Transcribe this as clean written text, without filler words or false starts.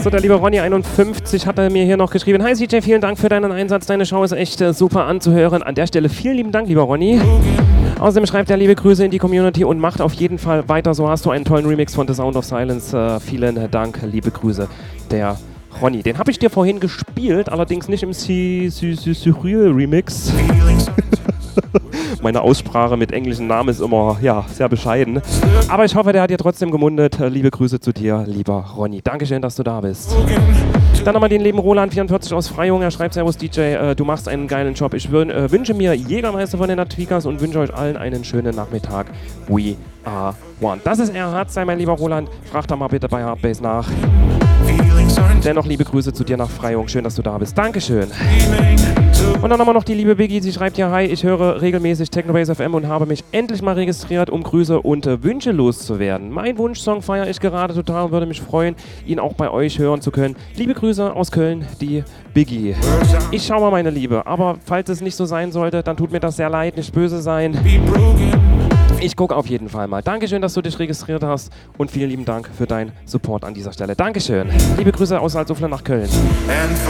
So, der liebe Ronny51 hat mir hier noch geschrieben: Hi CJ, vielen Dank für deinen Einsatz. Deine Show ist echt super anzuhören. An der Stelle vielen lieben Dank, lieber Ronny. Außerdem schreibt er liebe Grüße in die Community und macht auf jeden Fall weiter. So hast du einen tollen Remix von The Sound of Silence. Vielen Dank, liebe Grüße, der Ronny. Den habe ich dir vorhin gespielt, allerdings nicht im Remix. Meine Aussprache mit englischen Namen ist immer sehr bescheiden. Aber ich hoffe, der hat dir trotzdem gemundet. Liebe Grüße zu dir, lieber Ronny. Dankeschön, dass du da bist. Dann nochmal den lieben Roland44 aus Freyung. Er schreibt: Servus DJ, du machst einen geilen Job. Ich wünsche mir Jägermeister von den Natwikas und wünsche euch allen einen schönen Nachmittag. We are one. Das ist Erhard, sei mein lieber Roland. Frag da mal bitte bei Hardbase nach. Dennoch liebe Grüße zu dir nach Freyung. Schön, dass du da bist. Dankeschön. Und dann haben wir noch die liebe Biggie. Sie schreibt hier: Hi, ich höre regelmäßig Technobase FM und habe mich endlich mal registriert, um Grüße und Wünsche loszuwerden. Mein Wunschsong feiere ich gerade total und würde mich freuen, ihn auch bei euch hören zu können. Liebe Grüße aus Köln, die Biggie. Ich schau mal, meine Liebe, aber falls es nicht so sein sollte, dann tut mir das sehr leid, nicht böse sein. Ich gucke auf jeden Fall mal. Dankeschön, dass du dich registriert hast und vielen lieben Dank für deinen Support an dieser Stelle. Dankeschön. Liebe Grüße aus Salzuflen nach Köln.